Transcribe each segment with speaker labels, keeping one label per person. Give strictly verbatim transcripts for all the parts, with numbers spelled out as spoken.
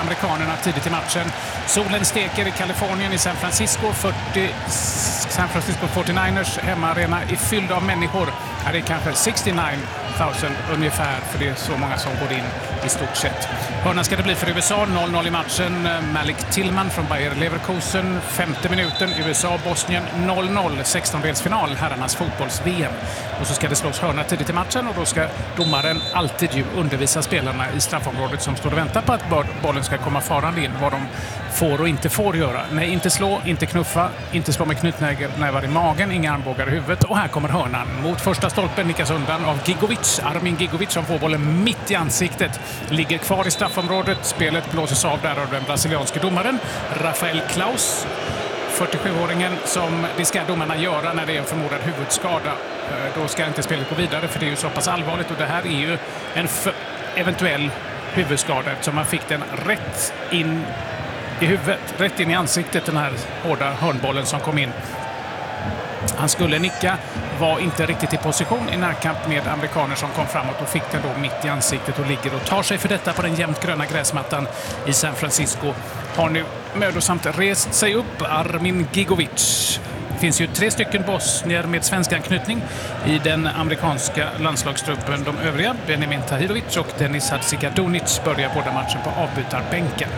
Speaker 1: amerikanerna tidigt i matchen. Solen steker i Kalifornien i San Francisco. fyrtio San Francisco fyrtionioers hemmaarena är fylld av människor. Här är kanske sextionio tusen ungefär, för det är så många som går in i stort sett. Hörna ska det bli för U S A, noll noll i matchen. Malik Tillman från Bayer Leverkusen, femte minuten. U S A-Bosnien noll noll, sextondelsfinal, herrarnas fotbolls-V M. Och så ska det slås hörna tidigt i matchen och då ska domaren alltid ju undervisa spelarna i straffområdet som står och väntar på att bollen ska komma farande in, vad de får och inte får göra. Nej, inte slå, inte knuffa, inte slå med knytnävar i magen, inga armbågar i huvudet. Och här kommer hörnan mot första stolpen, nickas undan av Gigovic. Armin Gigovic som får bollen mitt i ansiktet. Ligger kvar i straffområdet. Spelet blåses av där av den brasilianske domaren Rafael Klaus. fyrtiosjuåringen som det ska domarna göra när det är en förmodad huvudskada. Då ska inte spelet gå vidare, för det är ju så pass allvarligt. Och det här är ju en eventuell huvudskada eftersom man fick den rätt in i huvudet, rätt in i ansiktet, den här hårda hörnbollen som kom in. Han skulle nicka, var inte riktigt i position i närkamp med amerikaner som kom framåt och fick den då mitt i ansiktet och ligger och tar sig för detta på den jämnt gröna gräsmattan i San Francisco. Har nu mödosamt rest sig upp, Armin Gigovic. Det finns ju tre stycken bosnier med svensk anknytning i den amerikanska landslagstruppen. De övriga, Benjamin Tahirovic och Denis Hadzikadunic, börjar båda matchen på avbytarbänken.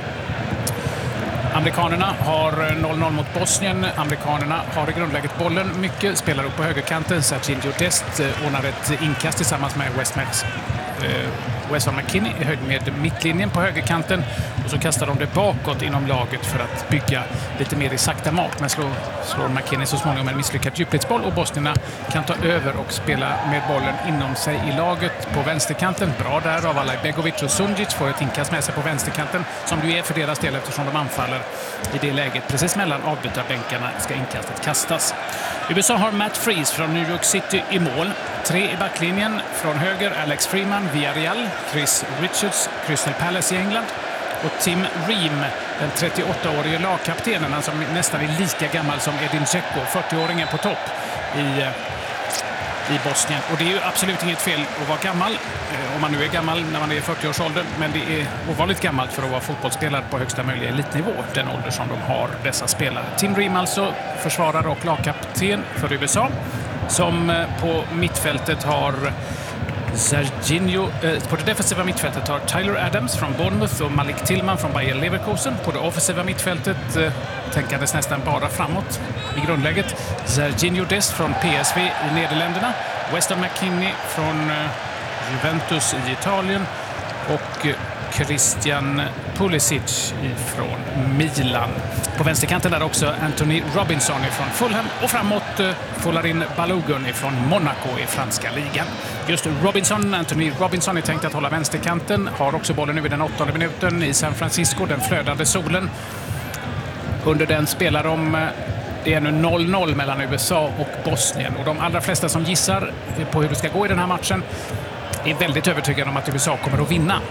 Speaker 1: Amerikanerna har noll noll mot Bosnien. Amerikanerna har i grundläget bollen mycket, spelar upp på högerkanten. Serginho Dest ordnar ett inkast tillsammans med Westmax, eh, Weston McKinney i höjd med mittlinjen på högerkanten. Och så kastar de det bakåt inom laget för att bygga lite mer i sakta mat. Men slår, slår McKinney så småningom en misslyckad djupledsboll och bosnierna kan ta över och spela med bollen inom sig i laget på vänsterkanten. Bra där av Alaj Begovic och Sunjic, får ett inkast med sig på vänsterkanten som du är för deras del eftersom de anfaller i det läget. Precis mellan avbytarbänkarna ska inkastet kastas. U S A har Matt Freese från New York City i mål. Tre i backlinjen. Från höger Alex Freeman, Villarreal, Chris Richards, Crystal Palace i England. Och Tim Ream, den trettioåttaårige lagkaptenen, som nästan är lika gammal som Edin Dzeko, fyrtioåringen på topp i, i Bosnien. Och det är ju absolut inget fel att vara gammal, om man nu är gammal när man är i fyrtioårsåldern, men det är ovanligt gammalt för att vara fotbollsspelare på högsta möjliga elitnivå, den ålder som de har, dessa spelare. Tim Ream alltså, försvarare och lagkapten för U S A, som på mittfältet har Serginho, eh, på det defensiva mittfältet har Tyler Adams från Bournemouth och Malik Tillman från Bayer Leverkusen. På det offensiva mittfältet eh, tänkandes nästan bara framåt i grundläget. Serginho Dest från P S V i Nederländerna. Weston McKinney från eh, Juventus i Italien. Och eh, Christian Pulisic från Milan. På vänsterkanten där också Anthony Robinson från Fulham och framåt eh, Folarin Balogun från Monaco i franska ligan. Just Robinson, Anthony Robinson är tänkt att hålla vänsterkanten, har också bollen nu i den åttonde minuten i San Francisco, den flödande solen. Under den spelar de, det är nu noll noll mellan U S A och Bosnien, och de allra flesta som gissar på hur det ska gå i den här matchen är väldigt övertygade om att U S A kommer att vinna.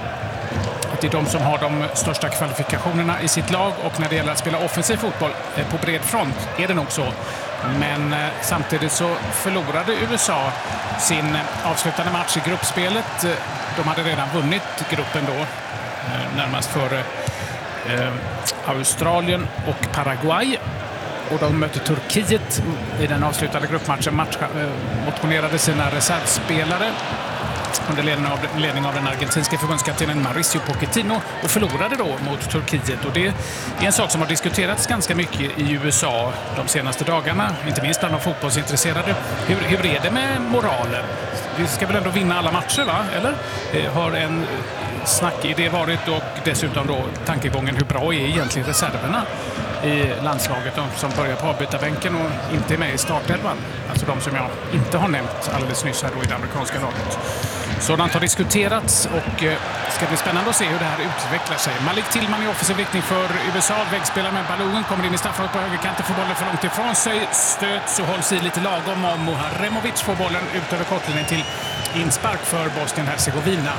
Speaker 1: Det är de som har de största kvalifikationerna i sitt lag, och när det gäller att spela offensiv fotboll på bred front är det nog så. Men samtidigt så förlorade U S A sin avslutande match i gruppspelet. De hade redan vunnit gruppen då, närmast före eh, Australien och Paraguay. Och de mötte Turkiet i den avslutande gruppmatchen, match, eh, motionerade sina reservspelare under ledning av, ledning av den argentinska förbundskaptenen Mauricio Pochettino, och förlorade då mot Turkiet. Och det är en sak som har diskuterats ganska mycket i U S A de senaste dagarna, inte minst bland de fotbollsintresserade. Hur, hur är det med moralen? Vi ska väl ändå vinna alla matcher, va? Eller? Eh, har en snackidé varit, och dessutom då tankegången, hur bra är egentligen reserverna i landslaget, de som börjar på avbytarbänken och inte är med i startelvan. Alltså de som jag inte har nämnt alldeles nyss här då i det amerikanska laget. Sådant har diskuterats, och eh, ska bli spännande att se hur det här utvecklar sig. Malik Tillman i offensiv riktning för U S A. Vägspelare med Balogun kommer in i straffområdet på högerkanten, får bollen för långt ifrån sig. Stöts och hålls i lite lagom, och Muharemovic får bollen ut över kortlinjen till inspark för Bosnien-Hercegovina.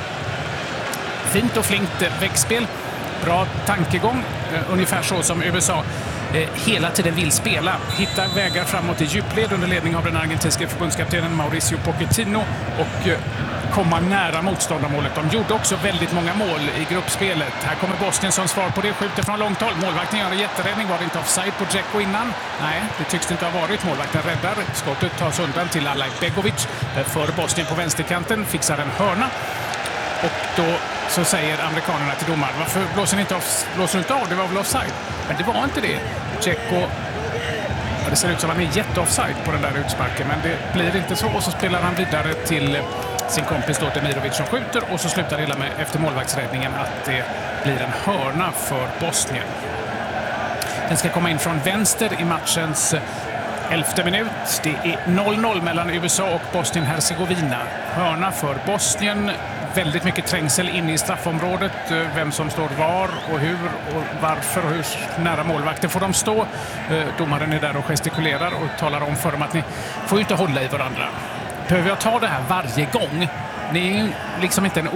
Speaker 1: Fint och flinkt vägspel. Bra tankegång, eh, ungefär så som U S A eh, hela tiden vill spela. Hitta vägar framåt i djupled under ledning av den argentinska förbundskaptenen Mauricio Pochettino, och eh, komma nära motståndarmålet. De gjorde också väldigt många mål i gruppspelet. Här kommer Bosnien som svar på det, skjuter från långt håll. Målvakten gör en jätteräddning. Var det inte offside på Dzeko innan? Nej, det tycks det inte ha varit. Målvakten räddar. Skottet tas undan till Alaj Begovic. För Bosnien på vänsterkanten fixar en hörna. Och då så säger amerikanerna till domaren: varför blåser ni inte, off, blåser inte av? Det var väl offside? Men det var inte det. Dzeko, ja, det ser ut som att han är jätteoffside på den där utsparken, men det blir inte så. Och så spelar han vidare till sin kompis då Demirovic som skjuter, och så slutar det hela med efter målvaktsräddningen att det blir en hörna för Bosnien. Den ska komma in från vänster i matchens elfte minut. Det är noll noll mellan U S A och Bosnien-Hercegovina. Hörna för Bosnien. Väldigt mycket trängsel inne i straffområdet. Vem som står var och hur och varför och hur nära målvakten får de stå. Domaren är där och gestikulerar och talar om för dem att ni får inte hålla i varandra. Behöver jag ta det här varje gång? Ni är liksom inte en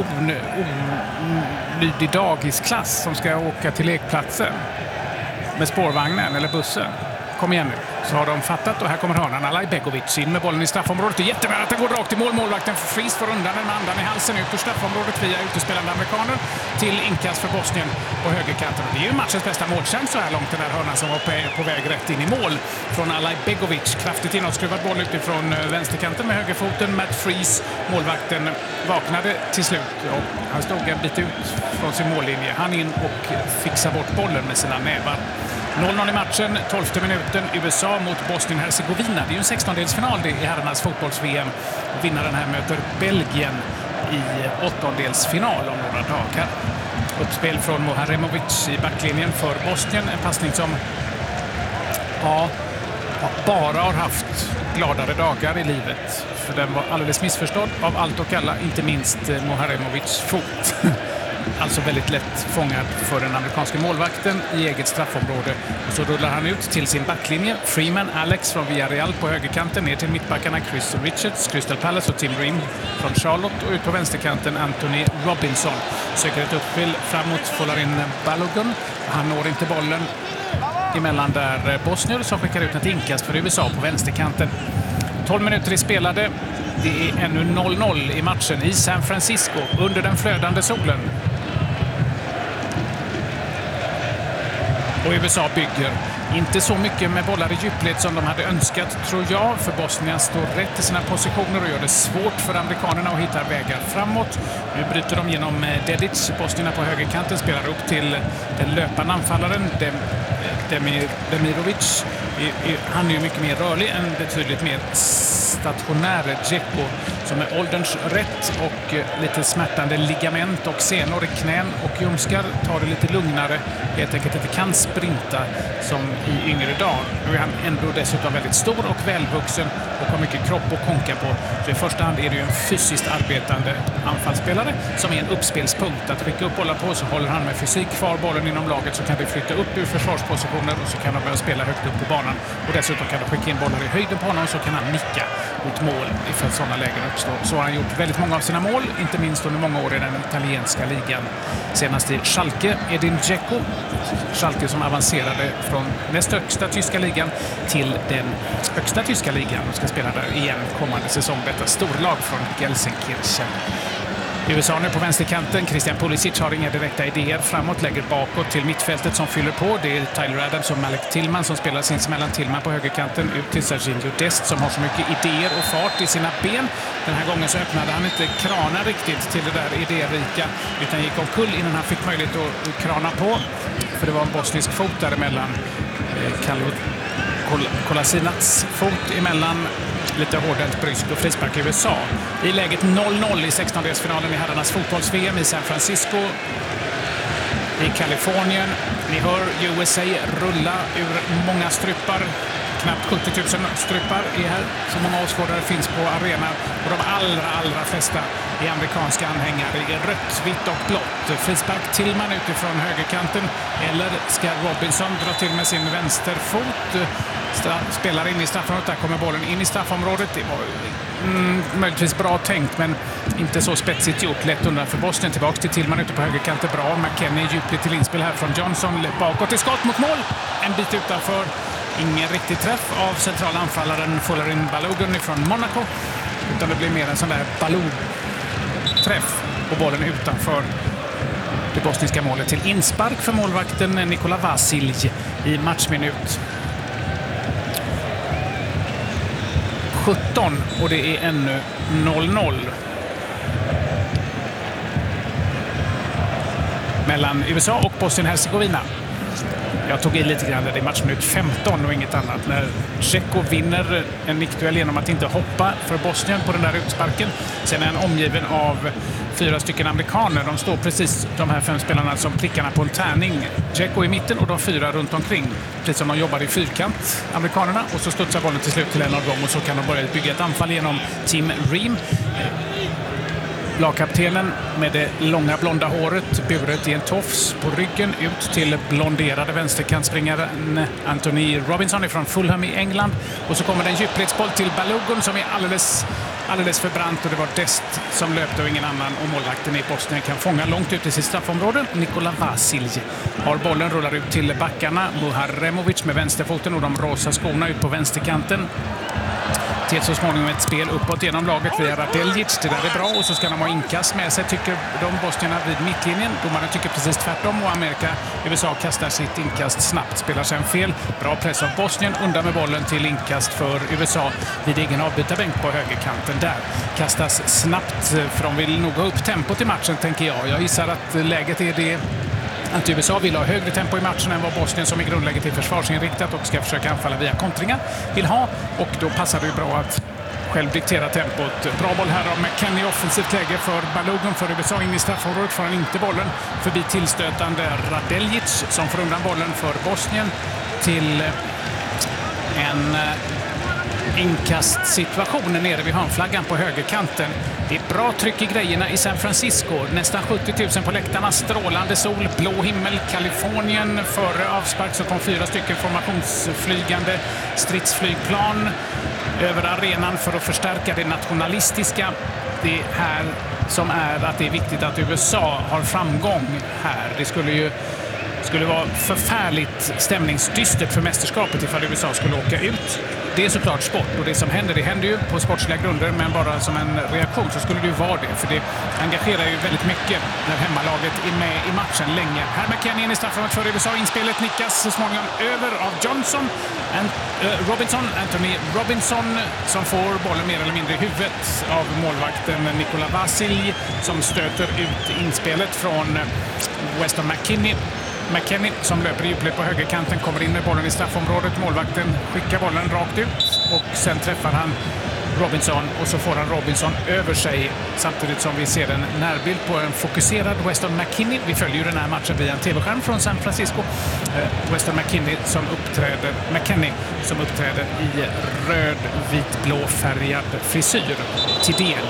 Speaker 1: olydig dagisklass som ska åka till lekplatsen med spårvagnen eller bussen. Kom igen nu. Så har de fattat, och här kommer hörnan. Alaj Begovic in med bollen i straffområdet. Det är jättenära att den går rakt i mål. Målvakten Fries får undan den med andan i halsen ut ur straffområdet via utespelande amerikaner till inkast för Bosnien på högerkanten. Det är ju matchens bästa målchans så här långt, den här hörnan som var på väg rätt in i mål från Alaj Begovic. Kraftigt inåtskruvad boll utifrån vänsterkanten med högerfoten. Matt Fries, målvakten, vaknade till slut och han stod en bit ut från sin mållinje. Han in och fixar bort bollen med sina nävar. noll noll i matchen, tolfte minuten, U S A mot Bosnien-Hercegovina. Det är ju en sextondelsfinal i herrarnas fotbolls-V M. Vinnaren här möter Belgien i åttondelsfinal om några dagar. Uppspel från Moharemovic i backlinjen för Bosnien. En passning som ja, bara har haft gladare dagar i livet. För den var alldeles missförstådd av allt och alla, inte minst Moharemovics fot. Alltså väldigt lätt fångad för den amerikanska målvakten i eget straffområde. Och så rullar han ut till sin backlinje. Freeman, Alex från Villarreal på högerkanten, ner till mittbackarna Chris Richards, Crystal Palace och Tim Ream från Charlotte. Och ut på vänsterkanten Anthony Robinson. Söker ett uppspel framåt, får in Balogun. Han når inte bollen emellan där Bosnier som skickar ut ett inkast för U S A på vänsterkanten. tolv minuter i spelade. Det är ännu noll noll i matchen i San Francisco under den flödande solen. Och U S A bygger inte så mycket med bollar i djupled som de hade önskat, tror jag. För Bosnien står rätt i sina positioner och gör det svårt för amerikanerna att hitta vägar framåt. Nu bryter de genom Dedic. Bosnierna på högerkanten spelar upp till den löpande anfallaren Dem Demir Demirovic. Han är ju mycket mer rörlig än betydligt mer stationär Dzeko, som är ålderns rätt och lite smärtande ligament och senor i knän och ljumskar, tar det lite lugnare, helt enkelt inte kan sprinta som i yngre dag. Nu är han ändå dessutom väldigt stor och välvuxen och har mycket kropp att konka på. Så i första hand är det ju en fysiskt arbetande anfallsspelare som är en uppspelspunkt. Att skicka upp bollar på, så håller han med fysik kvar bollen inom laget, så kan det flytta upp ur försvarspositioner och så kan de börja spela högt upp på banan. Och dessutom kan de skicka in bollar i höjden på honom, så kan han nicka mot mål ifall sådana lägen uppstår. Så har han gjort väldigt många av sina mål, inte minst under många år i den italienska ligan. Senast i Schalke, Edin Dzeko. Schalke som avancerade från näst högsta tyska ligan till den högsta tyska ligan och ska spela där igen kommande säsong. Detta storlag från Gelsenkirchen. U S A nu på vänsterkanten. Christian Pulisic har inga direkta idéer framåt, lägger bakåt till mittfältet som fyller på. Det är Tyler Adams och Malik Tillman som spelar sinsemellan. Tillman på högerkanten ut till Serginho Dest som har så mycket idéer och fart i sina ben. Den här gången så öppnade han inte kranen riktigt till det där idérika, utan gick omkull innan han fick möjlighet att krana på. För det var en bosnisk fot däremellan. Kalut Kolasinats fot emellan. Lite hårdhänt brysk och frispark i U S A. I läget noll noll i sextondelsfinalen i herrarnas fotbolls-V M i San Francisco i Kalifornien. Ni hör U S A rulla ur många strupar. Knappt sjuttio tusen strupar är här. Så många åskådare finns på arenan. Och de allra, allra flesta är amerikanska anhängare i rött, vitt och blått. Frispark Tillman utifrån högerkanten. Eller ska Robinson dra till med sin vänsterfot? Spelar in i straffområdet. Där kommer bollen in i straffområdet. Det var mm, möjligtvis bra tänkt, men inte så spetsigt gjort. Lätt undan för Bosnien. Tillbaka till Tillman ute på högerkanten. Bra. McKennie djupligt till inspel här från Johnson. Bakåt i skott mot mål. En bit utanför. Ingen riktig träff av centralanfallaren Folarin Balogun från Monaco. Utan det blir mer en sån där Baloo träff och bollen utanför det bosniska målet till inspark för målvakten Nikola Vasilj i matchminut sjutton och det är ännu noll noll mellan U S A och Bosnien-Hercegovina. Jag tog i lite grann där det är matchminut femton och inget annat. När Dzeko vinner en nickduell genom att inte hoppa för Bosnien på den där utsparken. Sen är han omgiven av fyra stycken amerikaner. De står precis, de här fem spelarna, som prickarna på en tärning. Dzeko i mitten och de fyra runt omkring. Precis som de jobbar i fyrkant, amerikanerna. Och så studsar bollen till slut till en av dem och så kan de börja bygga ett anfall genom Tim Ream. Lagkaptenen med det långa blonda håret, buret i en tofs på ryggen, ut till blonderade vänsterkantspringaren Anthony Robinson från Fulham i England. Och så kommer det en djupledsboll till Balogun som är alldeles, alldeles för brant och det var Dest som löpte och ingen annan. Och målvakten i Bosnien kan fånga långt ut i sitt straffområde. Nikola Vasilj har bollen, rullar ut till backarna. Muharemovic med vänsterfoten och de rosa skorna ut på vänsterkanten. Till så småningom ett spel uppåt genom laget via Radeljic. Det där är bra och så ska de ha inkast med sig, tycker de bosnierna vid mittlinjen. Domaren tycker precis tvärtom och Amerika, U S A kastar sitt inkast snabbt, spelar sen fel. Bra press av Bosnien, undan med bollen till inkast för U S A vid egen avbytarbänk på högerkanten. Där kastas snabbt för de vill nog ha upp tempot i matchen, tänker jag. Jag gissar att läget är det att U S A vill ha högre tempo i matchen än vad Bosnien, som i grundläget är försvarsinriktat och ska försöka anfalla via kontringar, vill ha. Och då passar det ju bra att själv diktera tempot. Bra boll här av McKennie, offensivt läge för Balogun för U S A. In i straffområdet får han inte bollen förbi tillstötande Radeljic som får undan bollen för Bosnien till en inkastsituation nere vid hörnflaggan på högerkanten. Det är bra tryck i grejerna i San Francisco. Nästan sjuttio tusen på läktarna, strålande sol, blå himmel, Kalifornien. Före avspark så kom fyra stycken formationsflygande stridsflygplan över arenan för att förstärka det nationalistiska. Det här som är att det är viktigt att U S A har framgång här. Det skulle ju skulle vara förfärligt stämningsdystert för mästerskapet ifall U S A skulle åka ut. Det är såklart sport och det som händer, det händer ju på sportsliga grunder, men bara som en reaktion så skulle det ju vara det. För det engagerar ju väldigt mycket när hemmalaget är med i matchen länge. Här McKennie in i straffområdet för U S A. Inspelet nickas så småningom över av Johnson. And, uh, Robinson, Anthony Robinson, som får bollen mer eller mindre i huvudet av målvakten Nikola Vasilj som stöter ut inspelet från Weston McKennie. McKennie som löper i djupled på högerkanten kommer in med bollen i straffområdet. Målvakten skickar bollen rakt ut och sen träffar han Robinson och så får han Robinson över sig samtidigt som vi ser en närbild på en fokuserad Weston McKennie. Vi följer ju den här matchen via en tv-skärm från San Francisco. Uh, Weston McKennie som uppträder, McKennie som uppträder i röd, vit, blå färgad frisyr till del.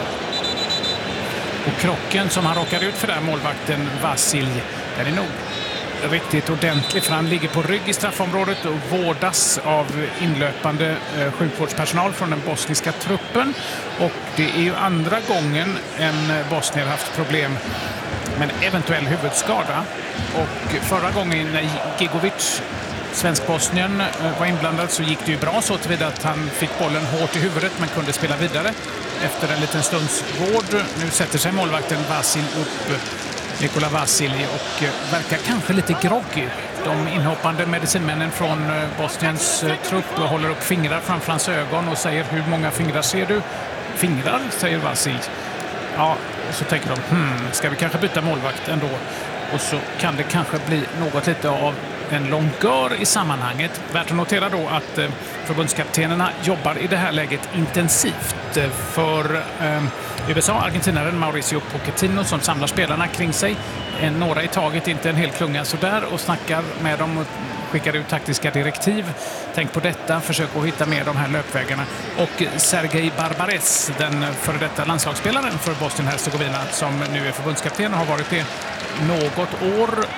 Speaker 1: Och krocken som han råkar ut för där, målvakten Vasilj, den är nog riktigt ordentlig för han ligger på rygg i straffområdet och vårdas av inlöpande eh, sjukvårdspersonal från den bosniska truppen. Och det är ju andra gången en bosnier haft problem med en eventuell huvudskada. Och förra gången när Gigovic, svensk-Bosnien, var inblandad så gick det ju bra så tillvida att han fick bollen hårt i huvudet men kunde spela vidare efter en liten stunds vård. Nu sätter sig målvakten Vasilj upp, Nikola Vasilj, och verkar kanske lite groggy. De inhoppande medicinmännen från Bosniens trupp håller upp fingrar framför hans ögon och säger: hur många fingrar ser du? Fingrar, säger Vasilj. Ja, och så tänker de, hmm, ska vi kanske byta målvakt ändå? Och så kan det kanske bli något lite av en longör i sammanhanget. Värt att notera då att eh, förbundskaptenerna jobbar i det här läget intensivt för eh, U S A, argentinaren Mauricio Pochettino som samlar spelarna kring sig. En, några i taget, inte en hel klunga sådär, och snackar med dem och skickar ut taktiska direktiv. Tänk på detta, försök att hitta med de här löpvägarna. Och Sergej Barbares, den före detta landslagsspelaren för Bosnien-Hercegovina som nu är förbundskapten och har varit det något år,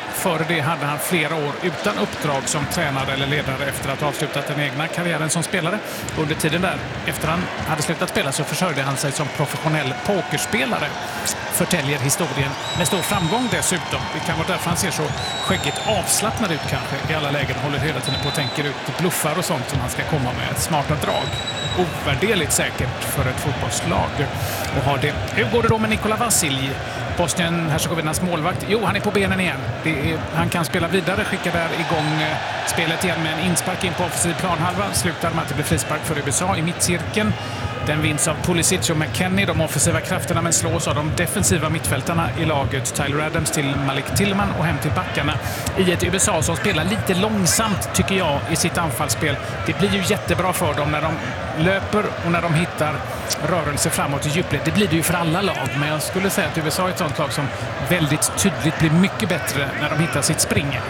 Speaker 1: Före det hade han flera år utan uppdrag som tränare eller ledare efter att ha avslutat den egna karriären som spelare. Under tiden där, efter han hade slutat spela, så försörjde han sig som professionell pokerspelare. Förtäljer historien med stor framgång dessutom. Det kan vara därför han ser så skäggigt avslappnad ut kanske i alla lägen. Håller hela tiden på och tänker ut bluffar och sånt som han ska komma med. Smarta drag. Ovärderligt säkert för ett fotbollslag och ha det. Hur går det då med Nikola Vasilj? Bosnien-Hercegovinas målvakt. Jo, han är på benen igen. Det är, han kan spela vidare, skickar där igång eh, spelet igen med en inspark in på offensiv planhalva. Slutar med att det blir frispark för U S A i mittcirkeln. Den vinns av Pulisic och McKennie, de offensiva krafterna, men slås av de defensiva mittfältarna i laget. Tyler Adams till Malik Tillman och hem till backarna i ett U S A som spelar lite långsamt tycker jag i sitt anfallsspel. Det blir ju jättebra för dem när de löper och när de hittar rörelse framåt i djupled. Det blir det ju för alla lag, men jag skulle säga att U S A är ett sånt lag som väldigt tydligt blir mycket bättre när de hittar sitt spring.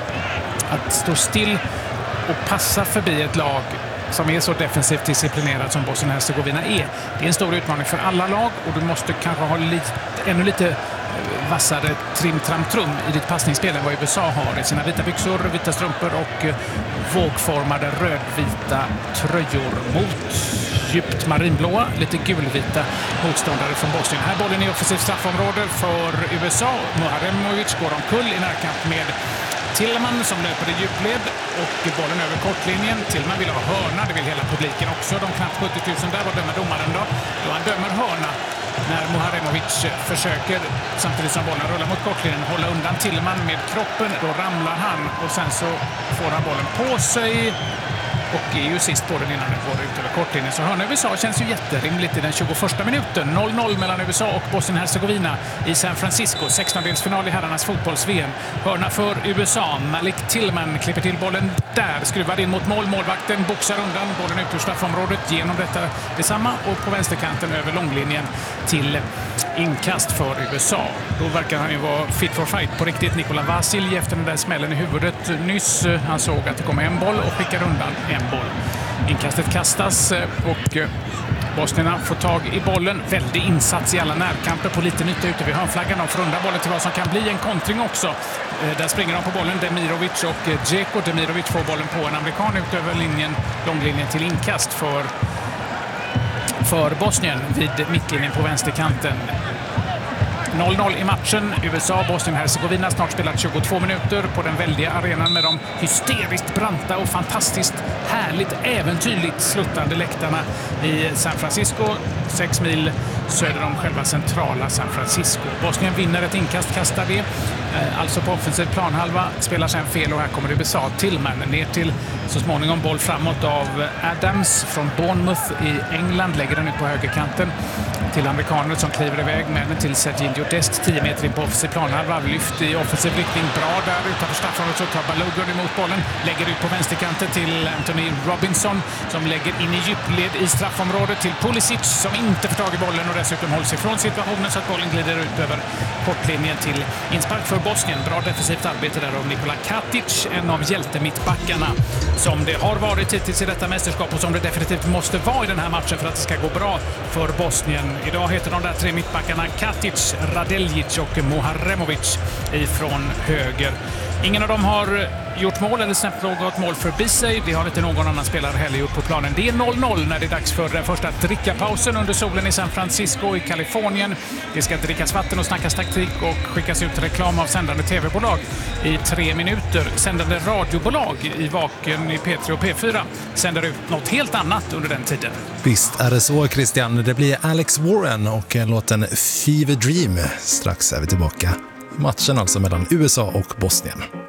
Speaker 1: Att stå still och passa förbi ett lag som är så defensivt disciplinerat som Bosnien-Hercegovina är. Det är en stor utmaning för alla lag och du måste kanske ha lite, ännu lite vassare trim-tram-trum i ditt passningsspel än vad U S A har i sina vita byxor, vita strumpor och vågformade rödvita tröjor mot djupt marinblåa, lite gulvita motståndare från Bosnien. Här bollen i offensivt straffområde för U S A. Muharemovic går omkull i närkamp med Tillman som löper i djupled och bollen över kortlinjen. Tillman vill ha hörna, det vill hela publiken också. De knappt sjuttio tusen där, vad dömer domaren då? Då han dömer hörna när Muharemovic försöker, samtidigt som bollen rullar mot kortlinjen, hålla undan Tillman med kroppen. Då ramlar han och sen så får han bollen på sig och är ju sist på den innan den går ut över kortlinjen. Så hörna U S A känns ju jätterimligt i den tjugoförsta minuten. noll noll mellan U S A och Bosnien-Hercegovina i San Francisco. sextondelsfinal i herrarnas fotbolls-V M. Hörna för U S A. Malik Tillman klipper till bollen där. Skruvar in mot mål. Målvakten boxar undan bollen ut ur straffområdet. Genom detta detsamma och på vänsterkanten över långlinjen till inkast för U S A. Då verkar han ju vara fit for fight på riktigt. Nikola Vasilj efter den där smällen i huvudet nyss. Han såg att det kom en boll och skickar undan en boll. Inkastet kastas och bosnierna får tag i bollen. Väldig insats i alla närkamper på liten yta ute vid hörnflaggan. De får undan bollen till vad som kan bli en kontring också. Där springer de på bollen, Demirovic och Dzeko. Demirovic får bollen på en amerikan ut över linjen, långlinjen till inkast för, för Bosnien vid mittlinjen på vänsterkanten. noll noll i matchen. U S A, Bosnien-Hercegovina snart spelat tjugotvå minuter på den väldiga arenan med de hysteriskt branta och fantastiskt härligt äventyrligt sluttande läktarna i San Francisco, sex mil söder om själva centrala San Francisco. Bosnien vinner ett inkast, kastar det, alltså på offensiv planhalva, spelar sen fel och här kommer U S A. Tillman ner till så småningom boll framåt av Adams från Bournemouth i England, lägger den ut på högerkanten till amerikaner som kliver iväg med den till Serginho Dest, tio meter in på offensiv planhalva, lyft i offensiv riktning, bra där utanför straffområdet, så tar Balogun emot bollen, lägger ut på vänsterkanten till Anthony Robinson som lägger in i djupled i straffområdet till Pulisic som inte får tag i bollen och dessutom hålls ifrån situationen så att bollen glider ut över kortlinjen till inspark för Bosnien. Bra defensivt arbete där av Nikola Katic, en av hjältemittbackarna som det har varit hittills i detta mästerskap och som det definitivt måste vara i den här matchen för att det ska gå bra för Bosnien. Idag heter de där tre mittbackarna Katic, Radeljic och Muharemovic ifrån höger. Ingen av dem har gjort mål eller snabbt något mål förbi sig. Det har inte någon annan spelare heller gjort på planen. Det är noll noll när det är dags för den första drickapausen under solen i San Francisco i Kalifornien. Det ska drickas vatten och snackas taktik och skickas ut reklam av sändande tv-bolag i tre minuter. Sändande radiobolag i Vaken i P tre och P fyra sänder ut något helt annat under den tiden.
Speaker 2: Visst är det så, Christian. Det blir Alex Warren och låten Fever Dream. Strax är vi tillbaka. Matchen alltså mellan U S A och Bosnien.